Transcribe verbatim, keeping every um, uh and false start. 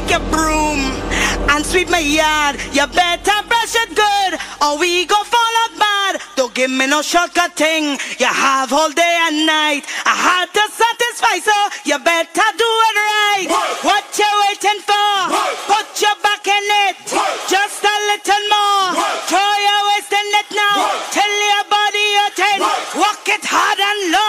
take your broom and sweep my yard. You better brush it good, or we go fall out bad. Don't give me no shortcut thing. You have all day and night. I had to satisfy, so you better do it right. Work. What you waiting for? Work. Put your back in it. Work. Just a little more. Work. Throw your waist in it now. Work. Tell your body you're ten. Work. Walk it hard and low.